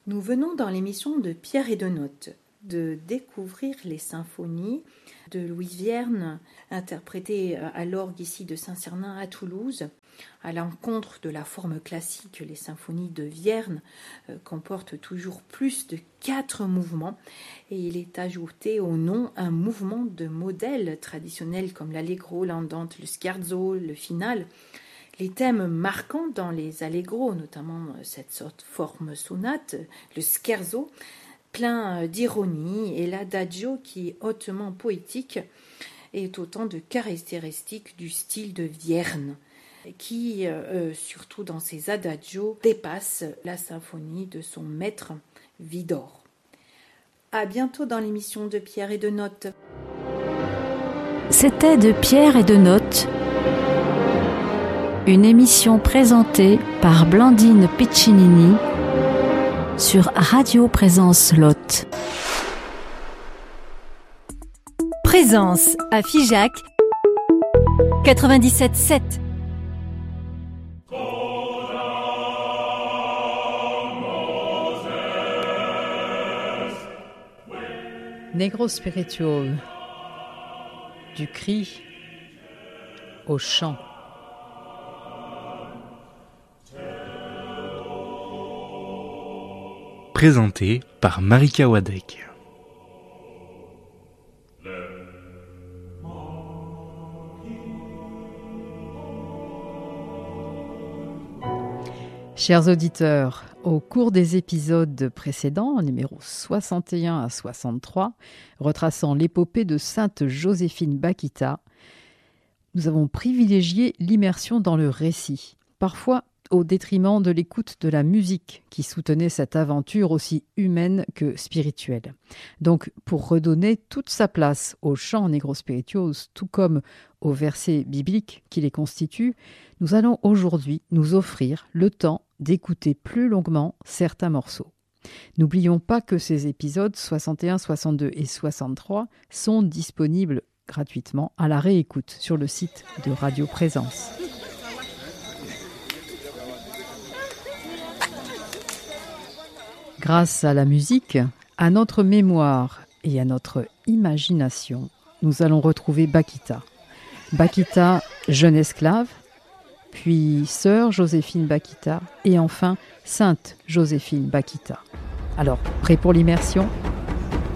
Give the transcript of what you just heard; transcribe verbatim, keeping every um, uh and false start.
Nous venons dans l'émission de Pierre et de Notes de découvrir les symphonies de Louis Vierne, interprétées à l'orgue ici de Saint-Cernin à Toulouse. À l'encontre de la forme classique, les symphonies de Vierne euh, comportent toujours plus de quatre mouvements et il est ajouté au nom un mouvement de modèle traditionnel comme l'allegro, l'andante, le scherzo, le finale. Les thèmes marquants dans les allegros, notamment cette sorte forme sonate, le scherzo, plein d'ironie, et l'adagio qui est hautement poétique, est autant de caractéristiques du style de Vierne, qui, euh, surtout dans ses adagios, dépasse la symphonie de son maître Widor. À bientôt dans l'émission de Pierre et de Notes. C'était de Pierre et de Notes, une émission présentée par Blandine Piccinini sur Radio Présence Lot. Présence à Figeac quatre-vingt-dix-sept sept. Negro Spiritual, du cri au chant. Présenté par Marika Wadek. Chers auditeurs, au cours des épisodes précédents, numéros soixante et un à soixante-trois, retraçant l'épopée de Sainte Joséphine Bakhita, nous avons privilégié l'immersion dans le récit, parfois au détriment de l'écoute de la musique qui soutenait cette aventure aussi humaine que spirituelle. Donc, pour redonner toute sa place aux chants Negro Spirituals, tout comme aux versets bibliques qui les constituent, nous allons aujourd'hui nous offrir le temps d'écouter plus longuement certains morceaux. N'oublions pas que ces épisodes soixante et un, soixante-deux et soixante-trois sont disponibles gratuitement à la réécoute sur le site de Radio Présence. Grâce à la musique, à notre mémoire et à notre imagination, nous allons retrouver Bakhita. Bakhita, jeune esclave, puis sœur Joséphine Bakhita et enfin Sainte Joséphine Bakhita. Alors, prêt pour l'immersion ?